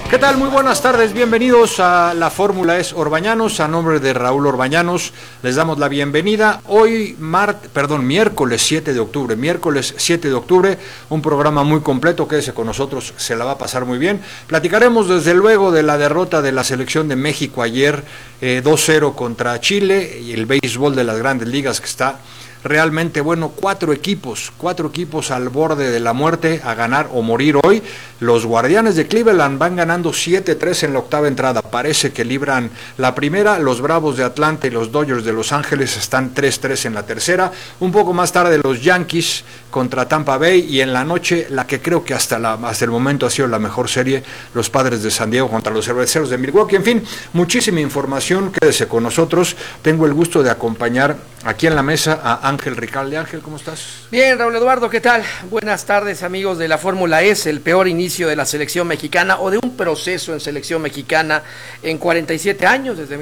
¿Qué tal? Muy buenas tardes, bienvenidos a la Fórmula Es Orbañanos. A nombre de Raúl Orbañanos les damos la bienvenida. Hoy miércoles 7 de octubre, un programa muy completo. Quédese con nosotros, se la va a pasar muy bien. Platicaremos desde luego de la derrota de la selección de México ayer 2-0 contra Chile, y el béisbol de las Grandes Ligas que está realmente bueno. Cuatro equipos al borde de la muerte, a ganar o morir hoy. Los Guardianes de Cleveland van ganando 7-3 en la octava entrada, parece que libran la primera. Los Bravos de Atlanta y los Dodgers de Los Ángeles están 3-3 en la tercera. Un poco más tarde los Yankees contra Tampa Bay, y en la noche la que creo que hasta el momento ha sido la mejor serie, los Padres de San Diego contra los Cerveceros de Milwaukee. En fin, muchísima información, quédese con nosotros. Tengo el gusto de acompañar aquí en la mesa a Ángel Ricalde. Ángel, ¿cómo estás? Bien, Raúl Eduardo, ¿qué tal? Buenas tardes, amigos de la Fórmula E. El peor inicio de la selección mexicana, o de un proceso en selección mexicana en 47 años, desde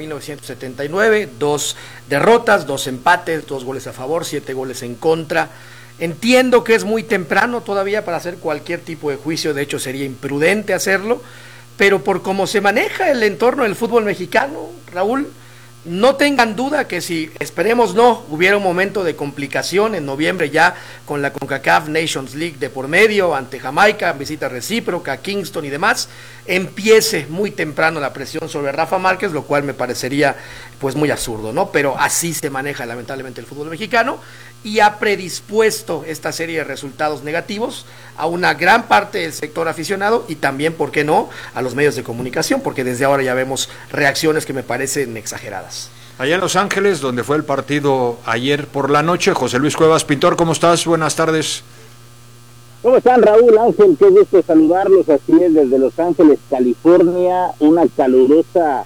1979, 2 derrotas, 2 empates, 2 goles a favor, 7 goles en contra. Entiendo que es muy temprano todavía para hacer cualquier tipo de juicio, de hecho sería imprudente hacerlo, pero por cómo se maneja el entorno del fútbol mexicano, Raúl, no tengan duda que si, esperemos no, hubiera un momento de complicación en noviembre ya con la CONCACAF Nations League de por medio, ante Jamaica, visita recíproca, Kingston y demás, empiece muy temprano la presión sobre Rafa Márquez, lo cual me parecería pues muy absurdo, ¿no? Pero así se maneja lamentablemente el fútbol mexicano, y ha predispuesto esta serie de resultados negativos a una gran parte del sector aficionado, y también, ¿por qué no?, a los medios de comunicación, porque desde ahora ya vemos reacciones que me parecen exageradas. Allá en Los Ángeles, donde fue el partido ayer por la noche, José Luis Cuevas. Pintor, ¿cómo estás? Buenas tardes. ¿Cómo están, Raúl, Ángel? Qué gusto saludarlos. Así es, desde Los Ángeles, California, una calurosa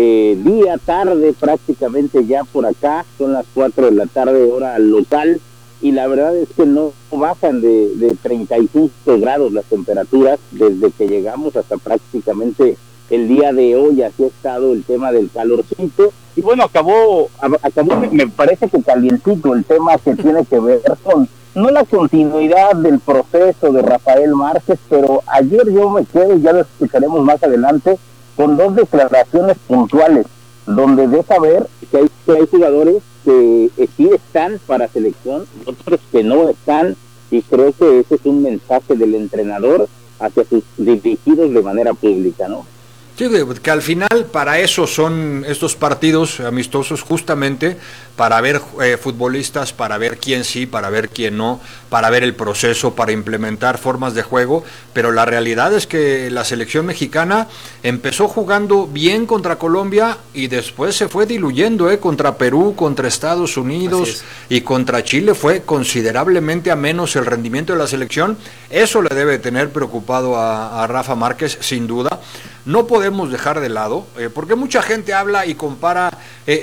tarde prácticamente ya por acá. Son las 4 de la tarde, hora local, y la verdad es que no bajan de 35 grados las temperaturas desde que llegamos hasta prácticamente el día de hoy. Así ha estado el tema del calorcito, y bueno, acabó me parece que calientito el tema que tiene que ver con no la continuidad del proceso de Rafael Márquez, pero ayer yo me quedo, y ya lo escucharemos más adelante, con 2 declaraciones puntuales, donde deja ver que hay jugadores que sí están para selección, otros que no están, y creo que ese es un mensaje del entrenador hacia sus dirigidos de manera pública, ¿no? Sí, que al final para eso son estos partidos amistosos, justamente para ver futbolistas, para ver quién sí, para ver quién no, para ver el proceso, para implementar formas de juego. Pero la realidad es que la selección mexicana empezó jugando bien contra Colombia y después se fue diluyendo, contra Perú, contra Estados Unidos y contra Chile. Fue considerablemente a menos el rendimiento de la selección. Eso le debe tener preocupado a Rafa Márquez, sin duda. No podemos dejar de lado, porque mucha gente habla y compara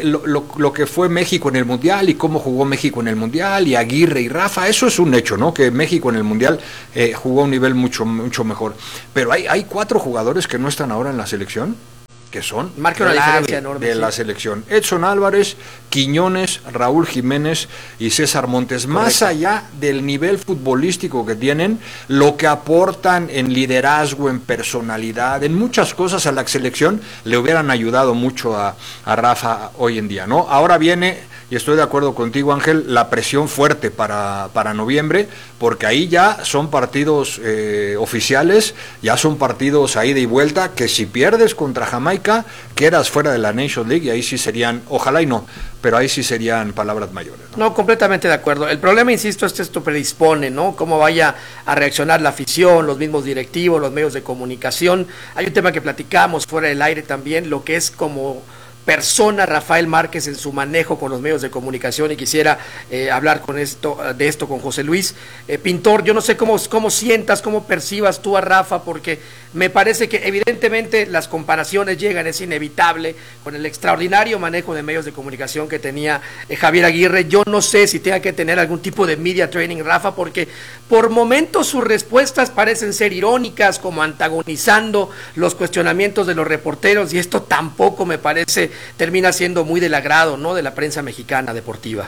lo que fue México en el Mundial y cómo jugó México en el Mundial, y Aguirre y Rafa. Eso es un hecho, ¿no? Que México en el Mundial jugó a un nivel mucho mejor. Pero hay 4 jugadores que no están ahora en la selección, que son marca una diferencia enorme de la selección: Edson Álvarez, Quiñones, Raúl Jiménez y César Montes. Correcto. Más allá del nivel futbolístico que tienen, lo que aportan en liderazgo, en personalidad, en muchas cosas a la selección, le hubieran ayudado mucho a Rafa hoy en día, ¿no? Ahora viene, y estoy de acuerdo contigo, Ángel, la presión fuerte para noviembre, porque ahí ya son partidos oficiales, ya son partidos a ida y vuelta, que si pierdes contra Jamaica, quedas fuera de la Nations League, y ahí sí serían, ojalá y no, pero ahí sí serían palabras mayores, ¿no? No, completamente de acuerdo. El problema, insisto, es que esto predispone, ¿no? Cómo vaya a reaccionar la afición, los mismos directivos, los medios de comunicación. Hay un tema que platicamos fuera del aire también, lo que es como persona Rafael Márquez en su manejo con los medios de comunicación, y quisiera hablar de esto con José Luis. Pintor, yo no sé cómo sientas, cómo percibas tú a Rafa, porque me parece que evidentemente las comparaciones llegan, es inevitable, con el extraordinario manejo de medios de comunicación que tenía Javier Aguirre. Yo no sé si tenga que tener algún tipo de media training Rafa, porque por momentos sus respuestas parecen ser irónicas, como antagonizando los cuestionamientos de los reporteros, y esto tampoco me parece, termina siendo muy del agrado, ¿no?, de la prensa mexicana deportiva.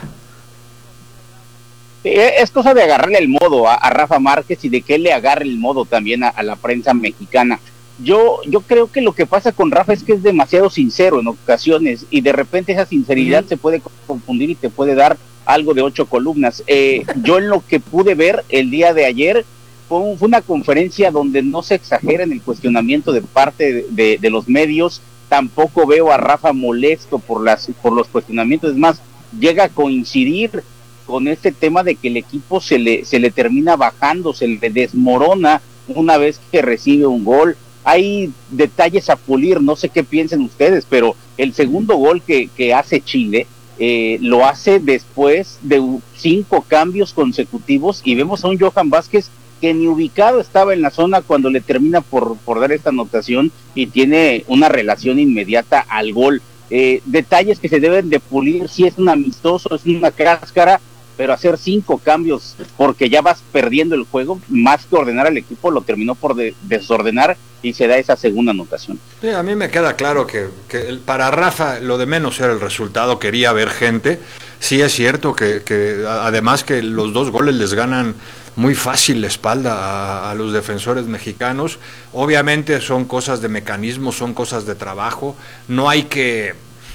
Es cosa de agarrarle el modo a Rafa Márquez, y de que él le agarre el modo también a la prensa mexicana. Yo creo que lo que pasa con Rafa es que es demasiado sincero en ocasiones y de repente esa sinceridad se puede confundir y te puede dar algo de 8 columnas. Yo en lo que pude ver el día de ayer fue una conferencia donde no se exagera en el cuestionamiento de parte de los medios. Tampoco veo a Rafa molesto por los cuestionamientos, es más, llega a coincidir con este tema de que el equipo se le termina bajando, se le desmorona una vez que recibe un gol. Hay detalles a pulir, no sé qué piensen ustedes, pero el segundo gol que hace Chile lo hace después de 5 cambios consecutivos y vemos a un Johan Vázquez que ni ubicado estaba en la zona cuando le termina por dar esta anotación y tiene una relación inmediata al gol. Detalles que se deben de pulir, si es un amistoso, es una cáscara, pero hacer 5 cambios porque ya vas perdiendo el juego, más que ordenar al equipo, lo terminó por desordenar y se da esa segunda anotación. Sí, a mí me queda claro que para Rafa lo de menos era el resultado, quería ver gente. Sí es cierto que además que los 2 goles les ganan muy fácil la espalda a los defensores mexicanos. Obviamente son cosas de mecanismo, son cosas de trabajo, no hay que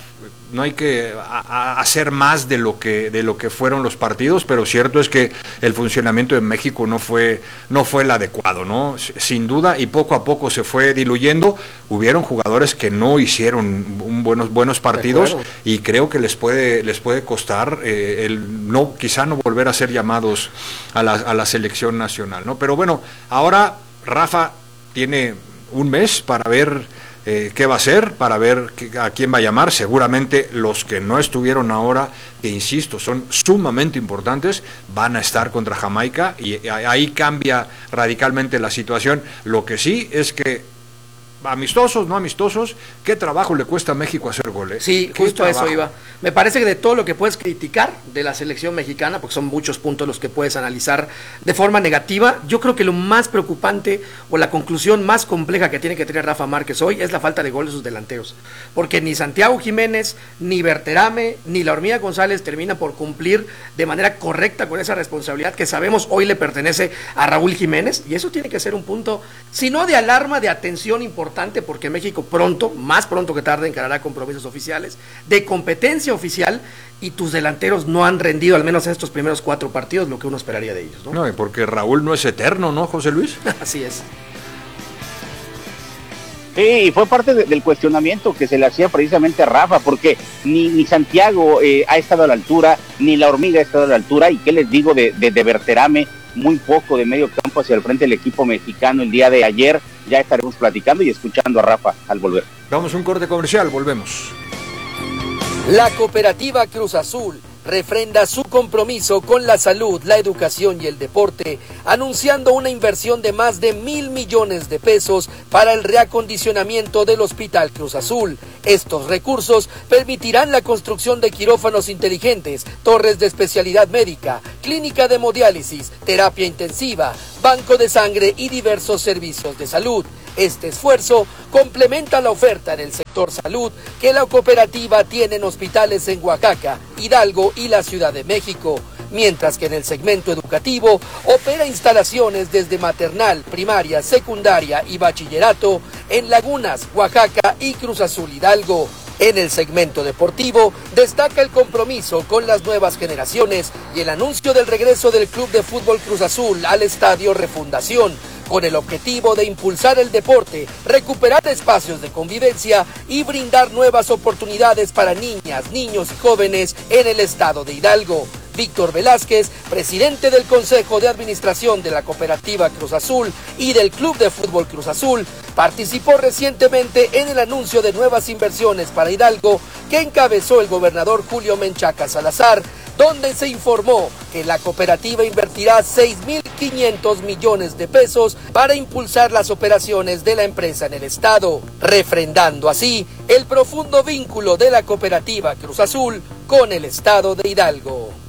hacer más de lo que fueron los partidos, pero cierto es que el funcionamiento de México no fue el adecuado, ¿no? Sin duda, y poco a poco se fue diluyendo. Hubieron jugadores que no hicieron buenos partidos y creo que les puede costar quizá no volver a ser llamados a la selección nacional, ¿no? Pero bueno, ahora Rafa tiene un mes para ver qué va a hacer, para ver a quién va a llamar. Seguramente los que no estuvieron ahora, que insisto, son sumamente importantes, van a estar contra Jamaica y ahí cambia radicalmente la situación. Lo que sí es que amistosos, no amistosos, qué trabajo le cuesta a México hacer goles. Sí, justo a eso iba. Me parece que de todo lo que puedes criticar de la selección mexicana, porque son muchos puntos los que puedes analizar de forma negativa, yo creo que lo más preocupante o la conclusión más compleja que tiene que tener Rafa Márquez hoy es la falta de gol de sus delanteros, porque ni Santiago Jiménez, ni Berterame, ni la Hormiga González terminan por cumplir de manera correcta con esa responsabilidad que sabemos hoy le pertenece a Raúl Jiménez, y eso tiene que ser un punto, si no de alarma, de atención importante, porque México pronto, más pronto que tarde, encarará compromisos oficiales, de competencia oficial, y tus delanteros no han rendido, al menos en estos primeros 4 partidos, lo que uno esperaría de ellos, ¿no? No, porque Raúl no es eterno, ¿no, José Luis? Así es. Sí, y fue parte del cuestionamiento que se le hacía precisamente a Rafa, porque ni Santiago ha estado a la altura, ni la Hormiga ha estado a la altura, y qué les digo de Berterame, muy poco de medio campo hacia el frente del equipo mexicano el día de ayer. Ya estaremos platicando y escuchando a Rafa al volver. Vamos a un corte comercial, volvemos. La cooperativa Cruz Azul refrenda su compromiso con la salud, la educación y el deporte, anunciando una inversión de más de 1,000 millones de pesos para el reacondicionamiento del Hospital Cruz Azul. Estos recursos permitirán la construcción de quirófanos inteligentes, torres de especialidad médica, clínica de hemodiálisis, terapia intensiva, banco de sangre y diversos servicios de salud. Este esfuerzo complementa la oferta en el sector salud que la cooperativa tiene en hospitales en Oaxaca, Hidalgo y la Ciudad de México, mientras que en el segmento educativo opera instalaciones desde maternal, primaria, secundaria y bachillerato en Lagunas, Oaxaca y Cruz Azul Hidalgo. En el segmento deportivo destaca el compromiso con las nuevas generaciones y el anuncio del regreso del Club de Fútbol Cruz Azul al Estadio Refundación, con el objetivo de impulsar el deporte, recuperar espacios de convivencia y brindar nuevas oportunidades para niñas, niños y jóvenes en el estado de Hidalgo. Víctor Velázquez, presidente del Consejo de Administración de la Cooperativa Cruz Azul y del Club de Fútbol Cruz Azul, participó recientemente en el anuncio de nuevas inversiones para Hidalgo que encabezó el gobernador Julio Menchaca Salazar, donde se informó que la cooperativa invertirá 6,500 millones de pesos para impulsar las operaciones de la empresa en el estado, refrendando así el profundo vínculo de la cooperativa Cruz Azul con el estado de Hidalgo.